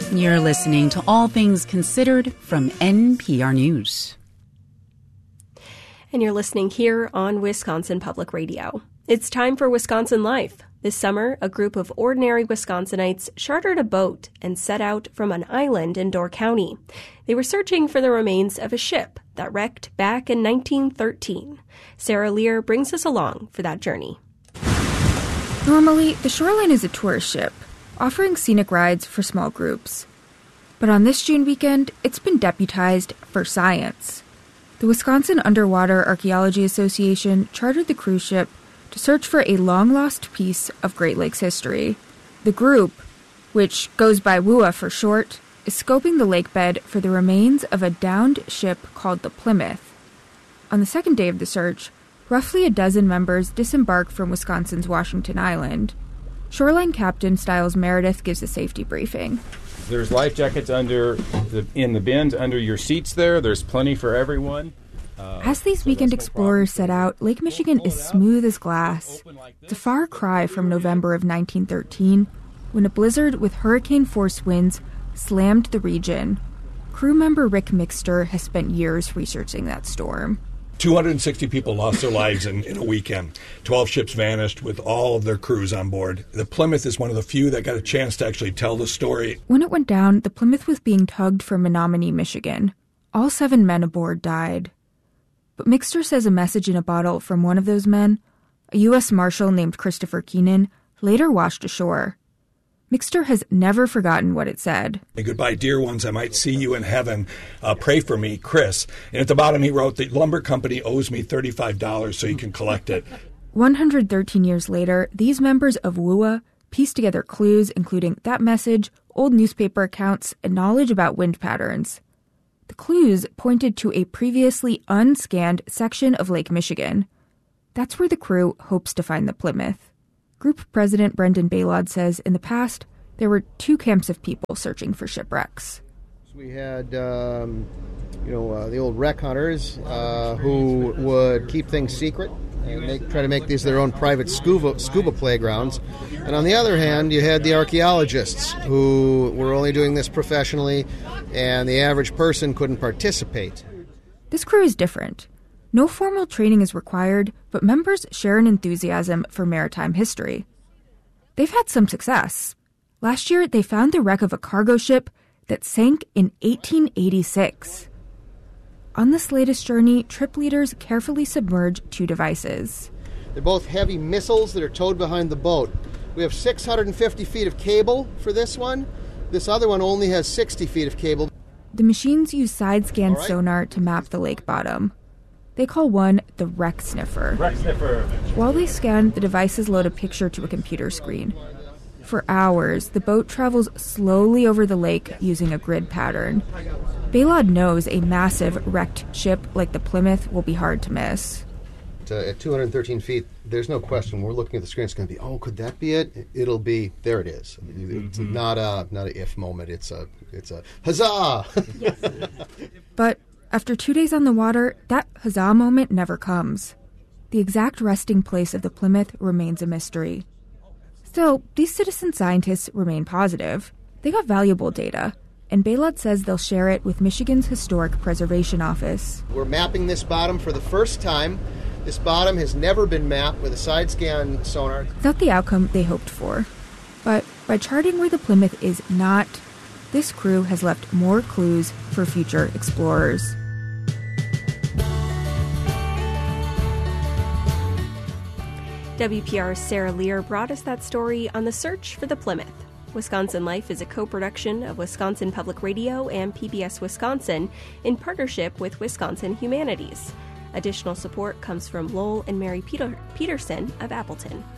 You're listening to All Things Considered from NPR News. And you're listening here on Wisconsin Public Radio. It's time for Wisconsin Life. This summer, a group of ordinary Wisconsinites chartered a boat and set out from an island in Door County. They were searching for the remains of a ship that wrecked back in 1913. Sarah Lear brings us along for that journey. Normally, the Shoreline is a tourist ship, offering scenic rides for small groups. But on this June weekend, it's been deputized for science. The Wisconsin Underwater Archaeology Association chartered the cruise ship to search for a long-lost piece of Great Lakes history. The group, which goes by WUA for short, is scoping the lake bed for the remains of a downed ship called the Plymouth. On the second day of the search, roughly a dozen members disembark from Wisconsin's Washington Island. Shoreline Captain Stiles Meredith gives a safety briefing. There's life jackets in the bins under your seats there. There's plenty for everyone. As these weekend explorers set out, Lake Michigan is smooth as glass. It's a far cry from November of 1913, when a blizzard with hurricane-force winds slammed the region. Crew member Rick Mixter has spent years researching that storm. 260 people lost their lives in a weekend. 12 ships vanished with all of their crews on board. The Plymouth is one of the few that got a chance to actually tell the story. When it went down, the Plymouth was being tugged from Menominee, Michigan. All 7 men aboard died. But Mixter says a message in a bottle from one of those men, a U.S. Marshal named Christopher Keenan, later washed ashore. Mixter has never forgotten what it said. Hey, goodbye, dear ones. I might see you in heaven. Pray for me, Chris. And at the bottom he wrote, the lumber company owes me $35 so you can collect it. 113 years later, these members of WUA pieced together clues, including that message, old newspaper accounts, and knowledge about wind patterns. The clues pointed to a previously unscanned section of Lake Michigan. That's where the crew hopes to find the Plymouth. Group President Brendan Baylod says in the past, there were 2 camps of people searching for shipwrecks. We had, the old wreck hunters who would keep things secret and try to make these their own private scuba playgrounds. And on the other hand, you had the archaeologists who were only doing this professionally, and the average person couldn't participate. This crew is different. No formal training is required, but members share an enthusiasm for maritime history. They've had some success. Last year, they found the wreck of a cargo ship that sank in 1886. On this latest journey, trip leaders carefully submerge 2 devices. They're both heavy missiles that are towed behind the boat. We have 650 feet of cable for this one. This other one only has 60 feet of cable. The machines use side-scan sonar to map the lake bottom. They call one the wreck sniffer. While they scan, the devices load a picture to a computer screen. For hours, the boat travels slowly over the lake using a grid pattern. Baylod knows a massive wrecked ship like the Plymouth will be hard to miss. At 213 feet, there's no question. We're looking at the screen. It's going to be, oh, could that be it? It'll be, there it is. It's not a if moment. It's a huzzah! Yes. But after 2 days on the water, that huzzah moment never comes. The exact resting place of the Plymouth remains a mystery. Still, these citizen scientists remain positive. They got valuable data, and Baylod says they'll share it with Michigan's Historic Preservation Office. We're mapping this bottom for the first time. This bottom has never been mapped with a side-scan sonar. It's not the outcome they hoped for. But by charting where the Plymouth is not, this crew has left more clues for future explorers. WPR's Sarah Lear brought us that story on the search for the Plymouth. Wisconsin Life is a co-production of Wisconsin Public Radio and PBS Wisconsin in partnership with Wisconsin Humanities. Additional support comes from Lowell and Mary Peterson of Appleton.